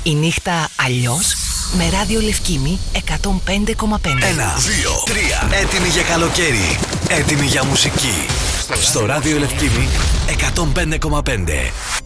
Η νύχτα αλλιώς με ράδιο Λευκήμη 105,5. 1, 2, 3. Έτοιμοι για καλοκαίρι. Έτοιμοι για μουσική. Στο ράδιο Λευκήμη 105,5.